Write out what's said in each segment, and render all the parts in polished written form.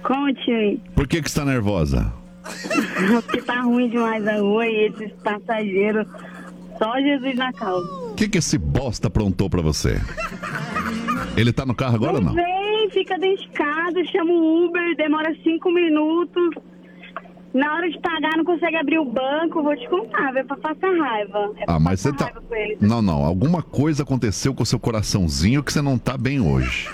Conte aí. Por que está nervosa? Porque tá ruim demais a rua e esses passageiros, só Jesus na causa. O que esse bosta aprontou pra você? Ele tá no carro agora ou não? Vem, fica dentro de casa, chama o Uber, demora 5 minutos. Na hora de pagar não consegue abrir o banco, vou te contar, vai pra passar raiva. Mas você tá... Não, alguma coisa aconteceu com o seu coraçãozinho que você não tá bem hoje.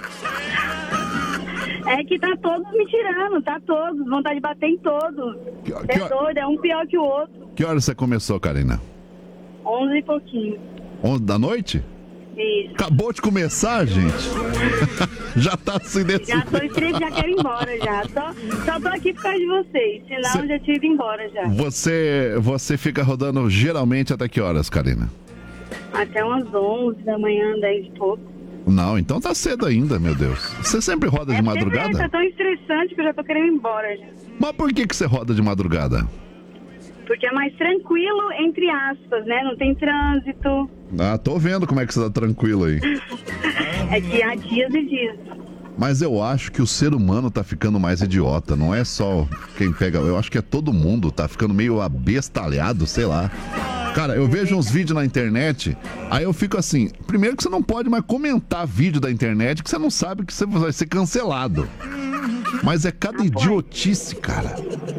É que tá todos me tirando, tá todos, vontade de bater em todos. Doido, é um pior que o outro. Que hora você começou, Karina? 11 e pouquinho. 11 da noite? Isso. Acabou de começar, gente. Já tá assim desse Já tô estreito, já quero ir embora já. Só tô aqui por causa de vocês, senão já tinha ido embora já. Você fica rodando geralmente até que horas, Karina? Até umas 11 da manhã, 10 e pouco. Não, então tá cedo ainda, meu Deus. Você sempre roda de madrugada? Tá tão estressante que eu já tô querendo ir embora já. Mas por que você roda de madrugada? Porque é mais tranquilo, entre aspas, né? Não tem trânsito. Tô vendo como é que você tá tranquilo aí. É que há dias e dias. Mas eu acho que o ser humano tá ficando mais idiota, não é só quem pega... Eu acho que é todo mundo, tá ficando meio abestalhado, sei lá. Cara, eu vejo uns vídeos na internet, aí eu fico assim, primeiro que você não pode mais comentar vídeo da internet, que você não sabe que você vai ser cancelado. Mas é cada idiotice, cara.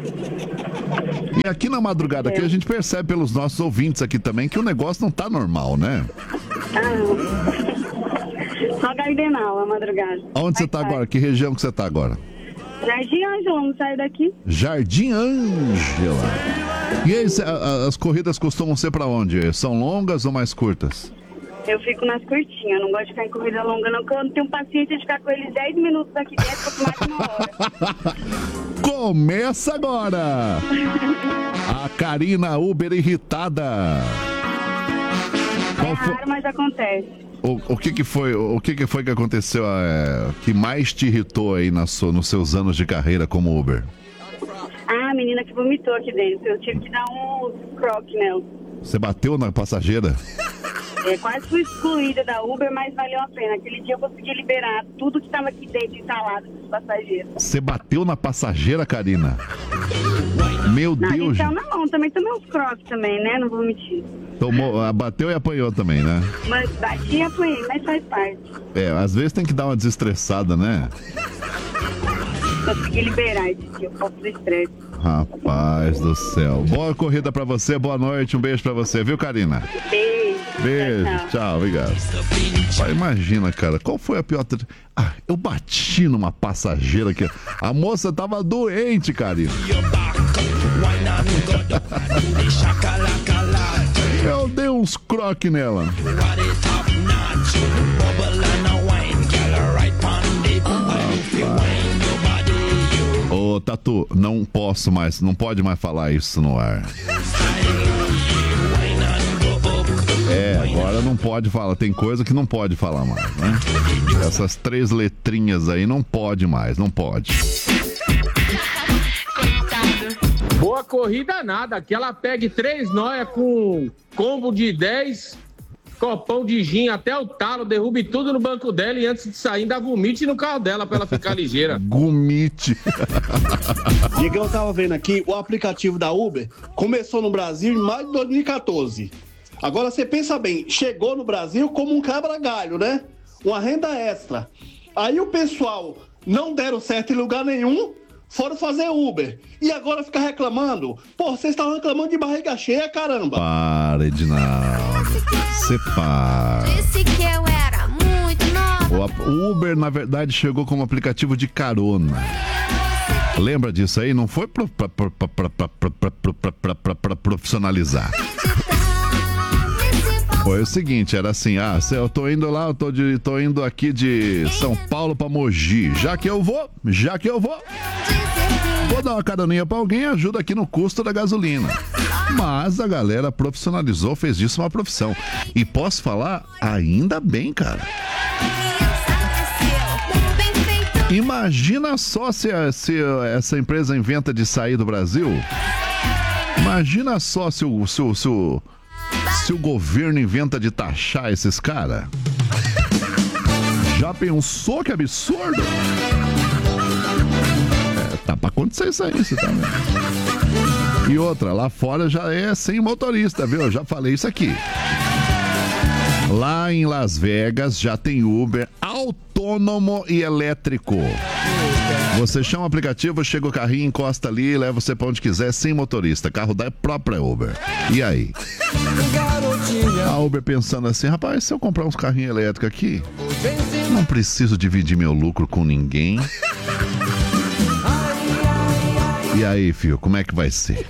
E aqui na madrugada aqui a gente percebe pelos nossos ouvintes aqui também que o negócio não tá normal, né? Só Gardenal, a madrugada. Onde você tá agora? Que região que você tá agora? Jardim Ângela, vamos sair daqui. Jardim Ângela. E aí, as corridas costumam ser pra onde? São longas ou mais curtas? Eu fico nas curtinhas, não gosto de ficar em corrida longa não, porque eu não tenho paciência de ficar com eles 10 minutos aqui dentro, quanto mais de uma hora. Começa agora! A Karina Uber irritada. Raro, mas acontece. O que foi que aconteceu que mais te irritou aí nos seus anos de carreira como Uber? A menina que vomitou aqui dentro, eu tive que dar um croque nela. Você bateu na passageira? Quase fui excluída da Uber, mas valeu a pena. Aquele dia eu consegui liberar tudo que estava aqui dentro instalado dos passageiros. Você bateu na passageira, Karina? Meu Deus! Então não, também tomei uns croques também, né? Não vou mentir. Bateu e apanhou também, né? Mas bati e apanhei, mas faz parte. Às vezes tem que dar uma desestressada, né? Consegui liberar esse dia, um pouco do estresse. Rapaz do céu. Boa corrida pra você, boa noite, um beijo pra você, viu, Karina? Beijo, tchau, obrigado. Imagina, cara, qual foi a pior... eu bati numa passageira que... A moça tava doente, Karina. Eu dei uns croques nela. Ô, Tatu, não pode mais falar isso no ar. Agora não pode falar, tem coisa que não pode falar mais, né? Essas 3 letrinhas aí não pode mais, não pode. Boa corrida nada, que ela pegue 3 noias com combo de 10, copão de gin até o talo, derrube tudo no banco dela e antes de sair ainda vomite no carro dela pra ela ficar ligeira. Gomite. Diego, eu tava vendo aqui, o aplicativo da Uber começou no Brasil em maio de 2014. Agora você pensa bem, chegou no Brasil como um quebra-galho, né? Uma renda extra. Aí o pessoal não deram certo em lugar nenhum, foram fazer Uber. E agora fica reclamando. Pô, vocês estavam reclamando de barriga cheia, caramba. Para, Edinaldo. Separa. Disse que eu era muito nova. O Uber, na verdade, chegou como aplicativo de carona. Lembra disso aí? Não foi pra profissionalizar. Foi o seguinte, era assim, eu tô indo lá, eu tô indo aqui de São Paulo pra Mogi. Já que eu vou, vou dar uma caroninha pra alguém, ajuda aqui no custo da gasolina. Mas a galera profissionalizou, fez disso uma profissão. E posso falar, ainda bem, cara. Imagina só se essa empresa inventa de sair do Brasil. Imagina só se o governo inventa de taxar esses caras. Já pensou que absurdo? Dá pra acontecer isso aí, você tá vendo? E outra, lá fora já é sem motorista, viu? Eu já falei isso aqui. Lá em Las Vegas já tem Uber autônomo e elétrico. Você chama o aplicativo, chega o carrinho, encosta ali, leva você pra onde quiser, sem motorista. Carro da própria Uber. E aí? A Uber pensando assim, rapaz, se eu comprar uns carrinhos elétricos aqui, não preciso dividir meu lucro com ninguém. E aí, filho, como é que vai ser?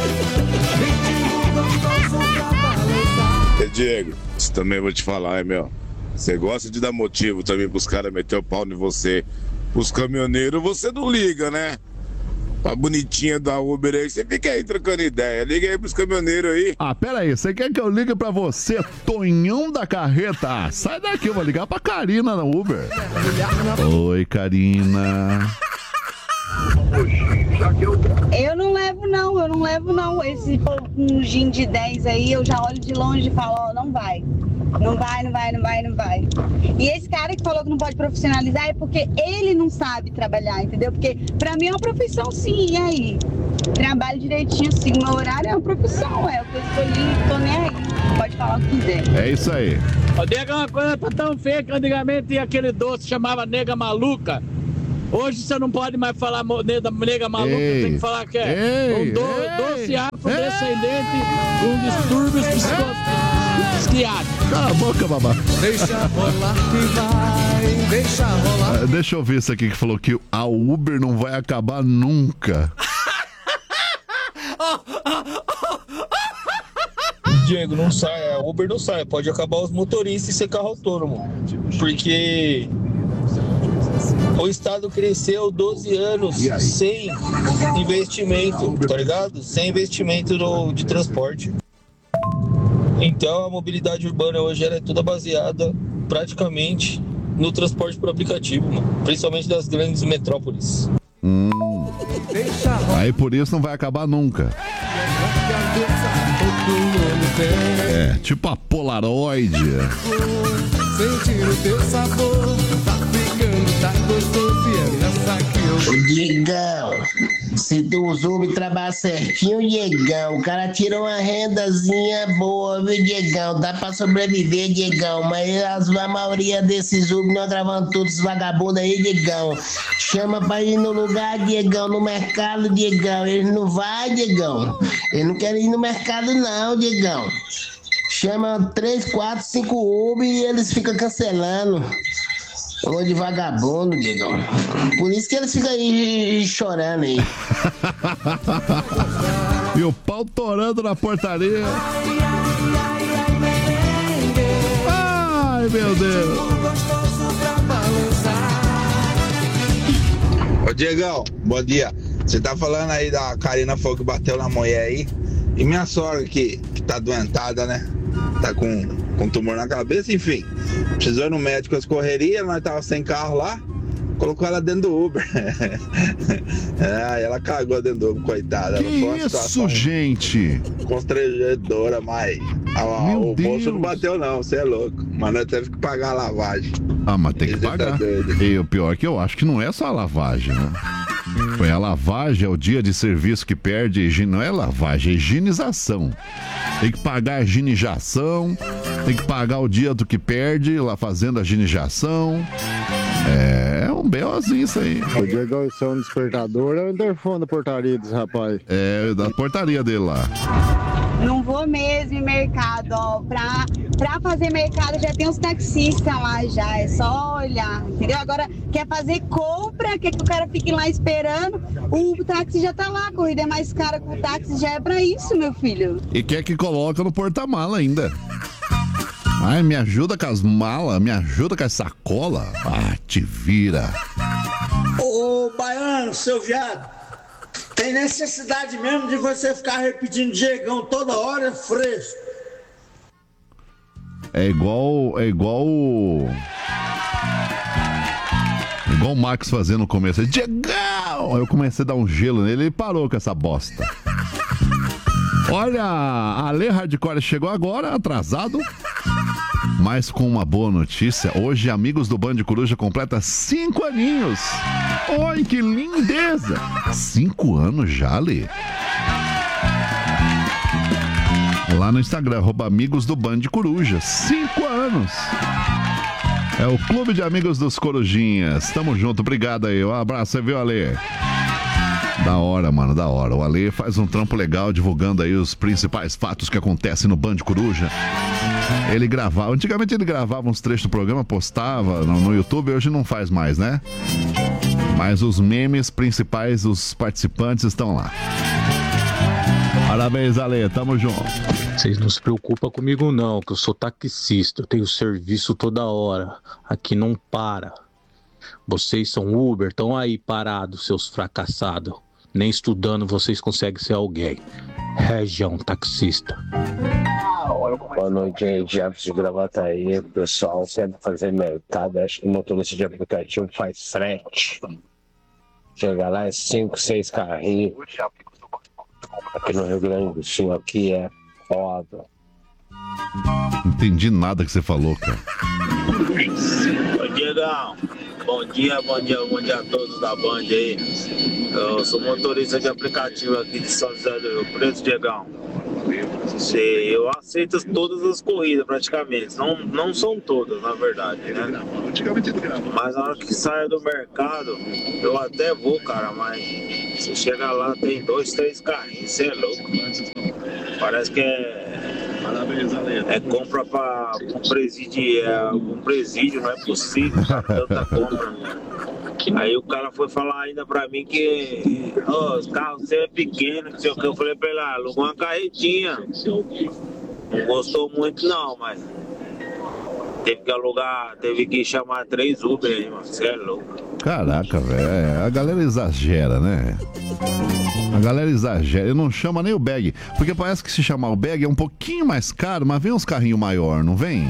Diego, isso também vou te falar, hein, meu? Você gosta de dar motivo também pros caras meter o pau em você. Os caminhoneiros você não liga, né? A bonitinha da Uber aí, você fica aí trocando ideia. Liga aí pros caminhoneiros aí. Ah, pera aí, você quer que eu ligue pra você, Tonhão da Carreta? Ah, sai daqui, eu vou ligar pra Karina na Uber. Oi, Karina. Eu não levo não. Esse um gin de 10 aí, eu já olho de longe e falo, ó, não vai. Não vai. E esse cara que falou que não pode profissionalizar é porque ele não sabe trabalhar, entendeu? Porque pra mim é uma profissão sim, e aí? Trabalho direitinho, sigo meu horário, é uma profissão, é o que eu escolhi, tô nem aí. Pode falar o que quiser. É isso aí. Ô, Diego, uma coisa tá tão feia que antigamente aquele doce chamava nega maluca. Hoje você não pode mais falar nega maluca, tem que falar que é doce afrodescendente com distúrbios psiquiátricos. Cala a boca, babá. Deixa rolar que vai, deixa rolar. Deixa eu ver isso aqui que falou que a Uber não vai acabar nunca. Diego, não sai, a Uber não sai, pode acabar os motoristas e ser carro autônomo, porque o estado cresceu 12 anos sem investimento, tá ligado? Sem investimento de transporte. Então a mobilidade urbana hoje ela é toda baseada praticamente no transporte por aplicativo, mano, principalmente das grandes metrópoles. Aí por isso não vai acabar nunca. É, tipo a Polaroid. Sentir o teu sabor, tá ficando, tá gostoso e é nessa que eu... Ô Diegão, se tu usou trabalhar certinho, Diegão, o cara tirou uma rendazinha boa, viu, Diegão? Dá pra sobreviver, Diegão, mas a maioria desses Uber não gravando todos os vagabundos aí, Diegão. Chama pra ir no lugar, Diegão, no mercado, Diegão. Eles não vai, Diegão. Eles não querem ir no mercado não, Diegão. Chama 3, 4, 5 Uber e eles ficam cancelando. Ô de vagabundo, Diegão. Por isso que eles ficam aí chorando aí. E o pau torando na portaria. Ai, meu Deus. Ô Diegão, bom dia. Você tá falando aí da Karina falou que bateu na mulher aí. E minha sogra que tá doentada, né? Tá com tumor na cabeça, enfim. Precisou ir no médico as correrias, nós tava sem carro lá. Colocou ela dentro do Uber. Ela cagou dentro do Uber, coitada. Que isso, gente? Constrangedora, mas o bolso não bateu não, você é louco. Mas nós teve que pagar a lavagem. Ah, mas tem que pagar. E o pior é que eu acho que não é só a lavagem, né? Foi a lavagem, é o dia de serviço que perde higiene. Não é lavagem, é higienização. Tem que pagar a higienização, tem que pagar o dia do que perde lá fazendo a higienização. É um B.O.zinho isso aí. O Diego, isso é um despertador, é o interfone da portaria desse rapaz. É, da portaria dele lá. Não vou mesmo em mercado, ó. Pra fazer mercado já tem os taxistas lá já, é só olhar, entendeu? Agora, quer fazer compra, quer que o cara fique lá esperando, o táxi já tá lá, a corrida é mais cara que o táxi, já é pra isso, meu filho. E quer que coloca no porta-mala ainda. Ai, me ajuda com as malas, me ajuda com a sacola. Ah, te vira. Ô, baiano, seu viado, tem necessidade mesmo de você ficar repetindo Diegão toda hora, fresco. É igual o Max fazendo no começo. Diegão! Aí eu comecei a dar um gelo nele e parou com essa bosta. Olha, a Ale Hardcore chegou agora, atrasado. Mas com uma boa notícia, hoje Amigos do Band Coruja completa 5 aninhos. Oi, que lindeza! 5 anos já, Lê. Lá no Instagram, @amigos do Band Coruja. 5 anos. É o Clube de Amigos dos Corujinhas. Tamo junto, obrigado aí. Um abraço, viu, Ale? Da hora, mano, da hora. O Ale faz um trampo legal divulgando aí os principais fatos que acontecem no Band Coruja. Ele gravava, antigamente ele gravava uns trechos do programa, postava no YouTube, hoje não faz mais, né? Mas os memes principais, os participantes estão lá. Parabéns, Ale, tamo junto. Vocês não se preocupam comigo não, que eu sou taxista, eu tenho serviço toda hora, aqui não para. Vocês são Uber, estão aí parados, seus fracassados. Nem estudando vocês conseguem ser alguém. Região taxista. Boa noite aí, Jefferson de Gravataí. Pessoal, sempre fazer mercado, acho que o motorista de aplicativo faz frete. Chega lá, é 5, 6 carrinhos. Aqui no Rio Grande do Sul, aqui é foda. Não entendi nada que você falou, cara. Ô, Diegão, bom dia a todos da Band aí. Eu sou motorista de aplicativo aqui de São José do Rio Preto, Diegão. Eu aceito todas as corridas praticamente, não são todas na verdade, né? Mas na hora que saio do mercado, eu até vou, cara, mas se chega lá tem 2, 3 carrinhos, você é louco. Parece que é compra para um presídio, não é possível, tanta compra, né? Aí o cara foi falar ainda pra mim que os carros seu é pequeno, não sei o que. Eu falei pra ele, alugou uma carretinha. Não gostou muito não, mas teve que chamar 3 Uber aí, mano. Você é louco. Caraca, velho, a galera exagera, né? A galera exagera, e não chama nem o bag. Porque parece que se chamar o bag é um pouquinho mais caro, mas vem uns carrinhos maior, não vem?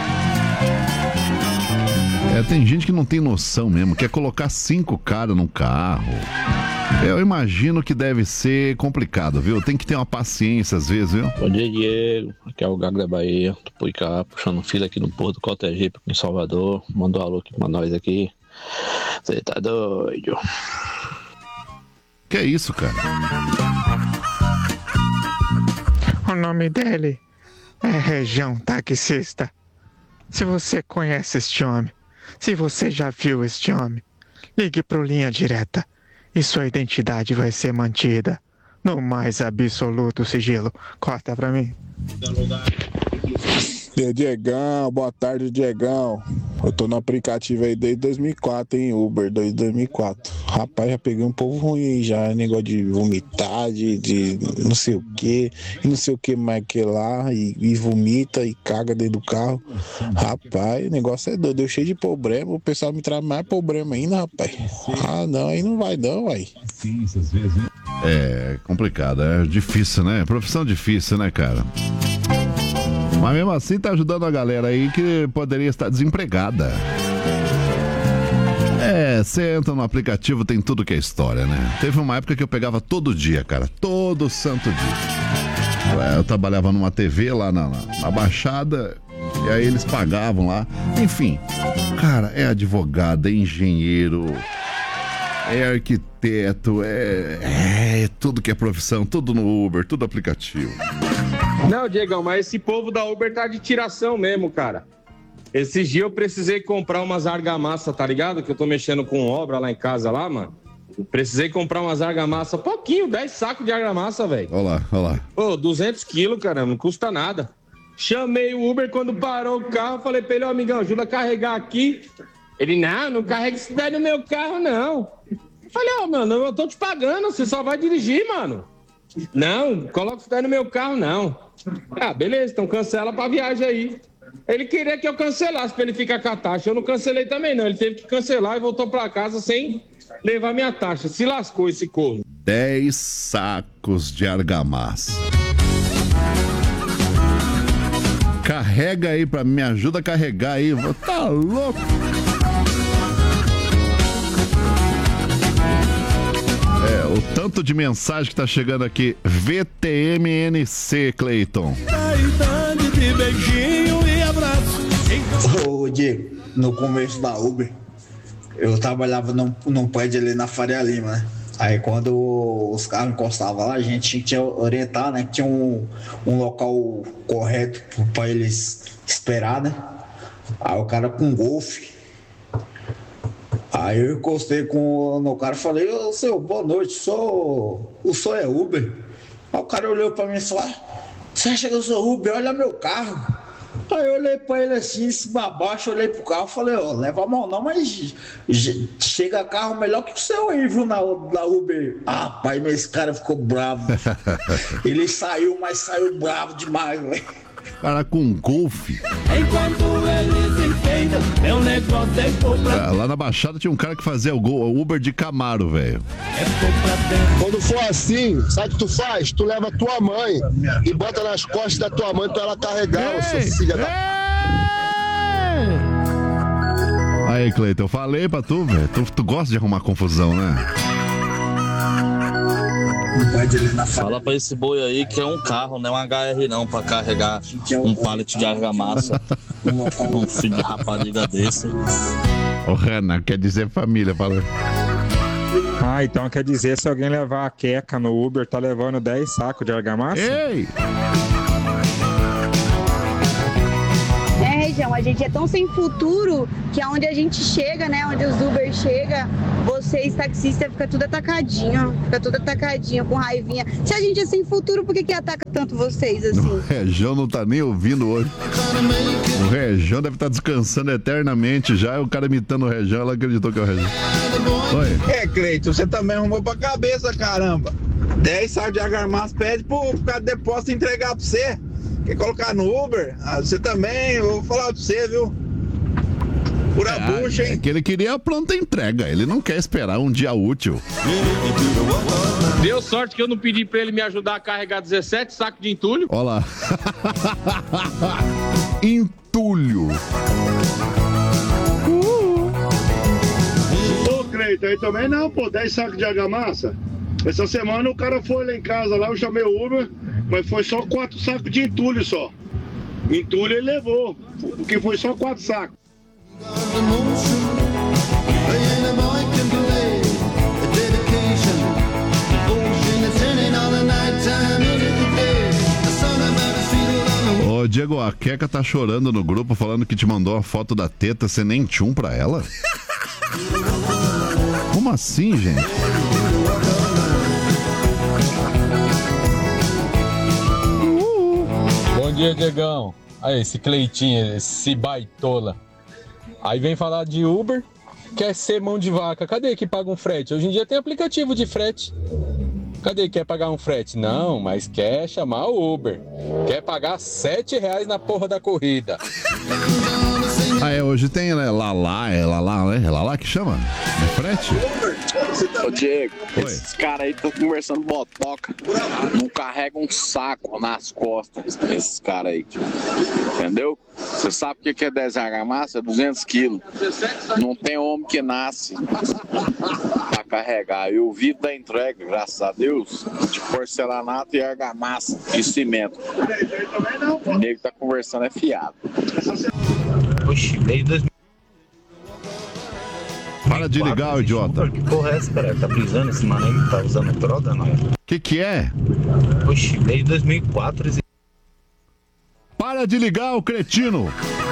Tem gente que não tem noção mesmo, quer colocar 5 caras num carro. Eu imagino que deve ser complicado, viu? Tem que ter uma paciência às vezes, viu? Bom dia, Diego. Aqui é o Gago da Bahia. Tô por cá, puxando fila aqui no Porto Cotegipe, aqui em Salvador. Mandou um alô aqui pra nós aqui. Você tá doido? Que é isso, cara? O nome dele é Região Taxista. Se você conhece este homem, se você já viu este homem, ligue pro Linha Direta e sua identidade vai ser mantida no mais absoluto sigilo. Corta pra mim. Diegão, boa tarde, Diegão. Eu tô no aplicativo aí desde 2004, hein, Uber, desde 2004. Rapaz, já peguei um povo ruim aí já, negócio de vomitar, de não sei o que, e não sei o que mais que lá, e vomita e caga dentro do carro. Rapaz, o negócio é doido, eu cheio de problema, o pessoal me traz mais problema ainda, rapaz. Ah, não, aí não vai não, aí. É complicado, é difícil, né? Profissão difícil, né, cara? Mas mesmo assim tá ajudando a galera aí que poderia estar desempregada. Você entra no aplicativo, tem tudo que é história, né? Teve uma época que eu pegava todo dia, cara. Todo santo dia. Eu trabalhava numa TV lá na Baixada, e aí eles pagavam lá. Enfim, cara, é advogado, é engenheiro, é arquiteto, é tudo que é profissão, tudo no Uber, tudo aplicativo. Não, Diegão, mas esse povo da Uber tá de tiração mesmo, cara. Esses dias eu precisei comprar umas argamassa, tá ligado? Que eu tô mexendo com obra lá em casa, lá, mano. Precisei comprar umas argamassa, pouquinho, 10 sacos de argamassa, velho. Olha lá. Pô, 200 quilos, cara, não custa nada. Chamei o Uber quando parou o carro, falei pra ele, amigão, ajuda a carregar aqui. Ele, não carrega isso daí no meu carro, não. Falei, mano, eu tô te pagando, você só vai dirigir, mano. Não, coloca isso daí no meu carro, não. Beleza, então cancela pra viagem aí. Ele queria que eu cancelasse pra ele ficar com a taxa. Eu não cancelei também, não. Ele teve que cancelar e voltou pra casa sem levar minha taxa. Se lascou esse corno. 10 sacos de argamassa. Carrega aí pra mim, me ajuda a carregar aí. Tá louco? O tanto de mensagem que tá chegando aqui. VTMNC, Cleiton. De beijinho e abraço. Ô, Diego, no começo da Uber, eu trabalhava num prédio ali na Faria Lima, né? Aí quando os carros encostavam lá, a gente tinha que orientar, né? Que tinha um local correto para eles esperar, né? Aí o cara com golfe. Aí eu encostei no cara e falei, ô senhor, boa noite, o senhor é Uber? Aí o cara olhou pra mim e falou, você acha que eu sou Uber? Olha meu carro. Aí eu olhei pra ele assim, cima abaixo, olhei pro carro e falei, leva a mão não, mas chega carro melhor que o seu aí, viu, na Uber. Ah, pai, mas esse cara ficou bravo. Ele saiu, mas saiu bravo demais, velho. Cara com golfe. Enquanto eles enfeitam, meu negócio é comprar. Lá na Baixada tinha um cara que fazia o Uber de Camaro, velho. Quando for assim, sabe o que tu faz? Tu leva a tua mãe e bota nas costas da tua mãe pra ela carregar, seu filho da... Aí, Cleiton, eu falei pra tu, velho. Tu gosta de arrumar confusão, né? Fala pra esse boi aí que é um carro, não é um HR não, pra carregar um pallet de argamassa. Um filho de rapariga desse. Ô, Renan, quer dizer família, falou. Ah, então quer dizer, se alguém levar a queca no Uber, tá levando 10 sacos de argamassa? Ei! Região, a gente é tão sem futuro que aonde a gente chega, né, onde os Uber chega, vocês taxistas fica tudo atacadinho, com raivinha. Se a gente é sem futuro, por que ataca tanto vocês assim? O Região não tá nem ouvindo hoje. O Região deve estar descansando eternamente já, o cara imitando o Região, ela acreditou que é o Região. Oi. Cleiton, você também arrumou pra cabeça, caramba. 10 sacos de argamassa, pede pro cara de depósito entregar pra você. Quer colocar no Uber? Você também, eu vou falar pra você, viu? Pura bucha, hein? É que ele queria a pronta entrega, ele não quer esperar um dia útil. Deu sorte que eu não pedi pra ele me ajudar a carregar 17 sacos de entulho. Olha lá. Entulho. Ô, Cleiton, aí também não, pô, 10 sacos de argamassa. Essa semana o cara foi lá em casa, lá eu chamei o Uber, mas foi só 4 sacos de entulho só. Entulho ele levou, porque foi só 4 sacos. Ô, Diego, a Queca tá chorando no grupo falando que te mandou a foto da teta, você nem tchum pra ela? Como assim, gente? Bom dia, Diegão. Aí, esse Cleitinho, esse baitola. Aí vem falar de Uber, quer ser mão de vaca. Cadê que paga um frete? Hoje em dia tem aplicativo de frete. Cadê que quer pagar um frete? Não, mas quer chamar o Uber. Quer pagar R$7 na porra da corrida. Ah, hoje tem, né? Lalá, né? É Lalá que chama? É frete? Ô Diego, esses caras aí estão conversando botoca, não carregam um saco nas costas, esses caras aí, entendeu? Você sabe o que é 10 argamassa? É 200 quilos. Não tem homem que nasce pra carregar. E o vidro da entrega, graças a Deus, de porcelanato e argamassa e cimento. O nego tá conversando é fiado. Oxi, desde 2000. Para de ligar, idiota. Que porra é essa, cara? Tá brisando esse mano aí? Tá usando droga, não? Que é? Oxi, desde 2004. Para de ligar, o cretino.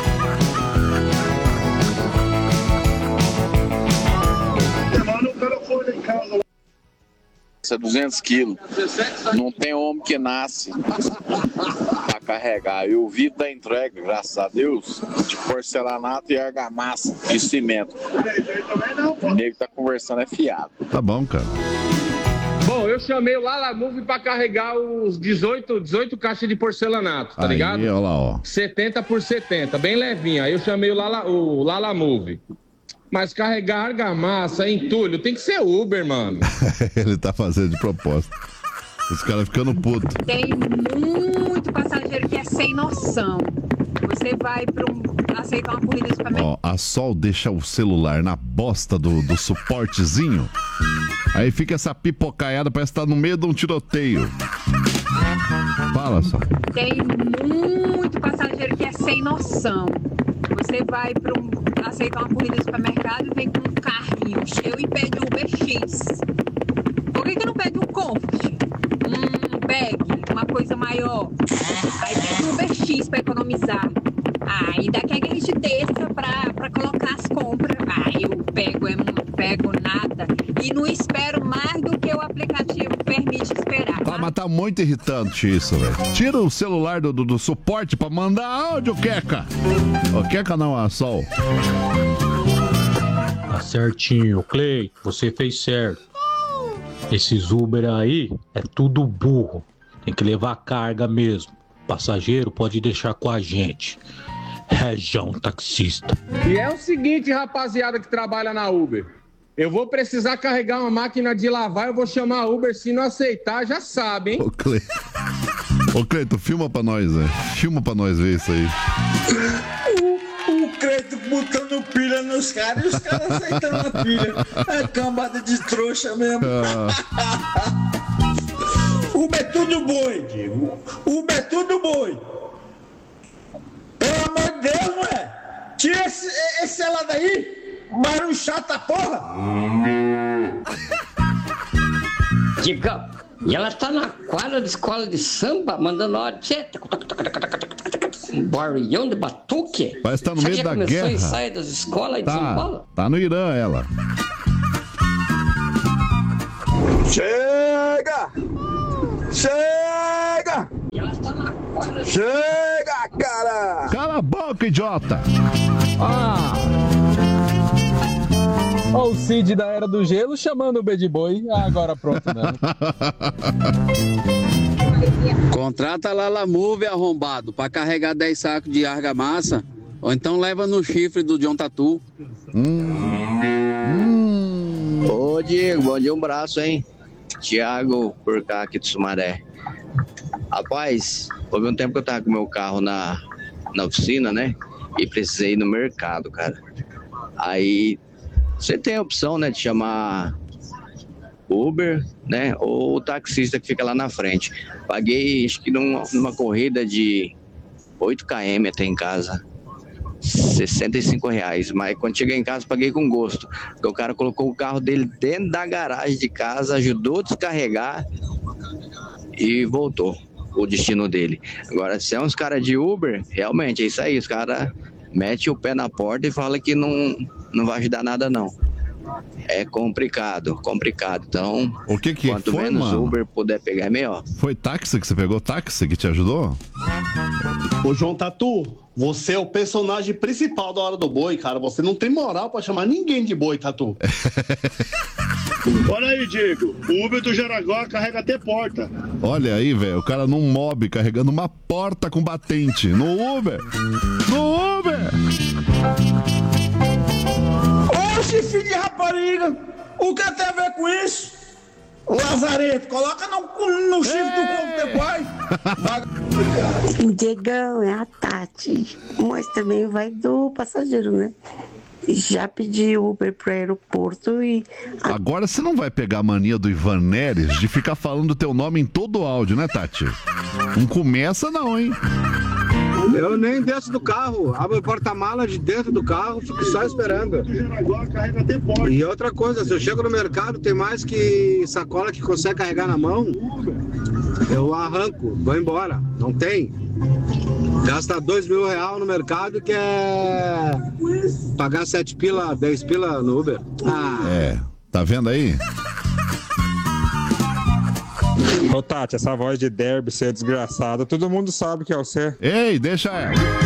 Mano, o cara foi lá em casa. É 200 quilos. Não tem homem que nasce pra carregar. E o vidro da entrega, graças a Deus, de porcelanato e argamassa e cimento. O nego tá conversando é fiado. Tá bom, cara. Bom, eu chamei o Lala Move pra carregar os 18 caixas de porcelanato, tá ligado? Olha lá, ó. 70 por 70, bem levinho. Aí eu chamei o Lala Move. Mas carregar argamassa, entulho, tem que ser Uber, mano. Ele tá fazendo de propósito. Os caras ficando putos. Tem muito passageiro que é sem noção. Você vai aceitar uma corrida de supermercado. Ó, a Sol deixa o celular na bosta do suportezinho. Aí fica essa pipocaiada, parece que tá no meio de um tiroteio. Fala, Sol. Tem muito passageiro que é sem noção. Você vai aceitar uma corrida de supermercado e vem com um carrinho cheio e pede um Uber X. Por que não pede um Comfort? Um bag, uma coisa maior. Aí pede um Uber X para economizar. Aí daqui a gente desça para colocar as compras. Aí eu pego nada e não espero mais do que o aplicativo permite esperar. Tá, mas tá muito irritante isso, velho. Tira o celular do suporte pra mandar áudio, Queca. Ô, Queca não, a Sol. Tá certinho, Clay, você fez certo. Esses Uber aí é tudo burro. Tem que levar carga mesmo. Passageiro pode deixar com a gente. Região taxista. E é o seguinte, rapaziada que trabalha na Uber. Eu vou precisar carregar uma máquina de lavar, eu vou chamar a Uber. Se não aceitar, já sabe, hein? Ô, Cleito, filma pra nós, né? Filma pra nós ver isso aí. O Cleito botando pilha nos caras e os caras aceitando a pilha. É cambada de trouxa mesmo. Uber é tudo boi, Diego. Uber é tudo boi. Pelo amor de Deus, não é? Tira esse celular daí. Barulho chato a porra. Digão, e ela tá na quadra de escola de samba, mandando hora de um barulhão de batuque. Parece que tá no meio da guerra. Já começou a ensaio das escolas aí de São Paulo? Tá no Irã, ela. Chega! Chega! Chega, cara! Cala a boca, idiota! Ó o Cid da Era do Gelo chamando o Bad Boy. Agora pronto, né? Contrata lá a Move arrombado pra carregar 10 sacos de argamassa, ou então leva no chifre do John Tatu. Ô Diego, bom dia, um braço, hein? Thiago por cá aqui do Sumaré. Rapaz, houve um tempo que eu tava com meu carro na oficina, né? E precisei ir no mercado, cara. Aí você tem a opção, né, de chamar Uber, né? Ou o taxista que fica lá na frente. Paguei, acho que numa corrida de 8 km até em casa. R$65, mas quando cheguei em casa paguei com gosto, porque o cara colocou o carro dele dentro da garagem de casa, ajudou a descarregar e voltou o destino dele. Agora, se é uns caras de Uber, realmente é isso aí, os caras metem o pé na porta e falam que não vai ajudar nada não. É complicado. Então, o que quanto foi, menos mano? Uber puder pegar é melhor. Foi táxi que você pegou? Táxi que te ajudou? Ô João Tatu, você é o personagem principal da Hora do Boi, cara. Você não tem moral pra chamar ninguém de boi, Tatu. Olha aí, Diego. O Uber do Jaraguá carrega até porta. Olha aí, velho. O cara num mob carregando uma porta com batente. No Uber! No Uber! Oxe, filho de rapariga! O que tem a ver com isso? Lazareto, coloca no chifre do corpo teu pai. Diegão, é a Tati. Mas também vai do passageiro, né? Já pedi Uber pro aeroporto e... Agora você não vai pegar a mania do Ivan Neres de ficar falando teu nome em todo o áudio, né, Tati? Não começa não, hein? Eu nem desço do carro, abro o porta-mala de dentro do carro, fico só esperando. E outra coisa, se eu chego no mercado, tem mais que sacola que consegue carregar na mão, eu arranco, vou embora, não tem. Gasta R$2.000 no mercado e quer pagar 7 pila, 10 pila no Uber. É, tá vendo aí? Ô Tati, essa voz de Derby ser desgraçada, todo mundo sabe que é você. Ei, deixa ela.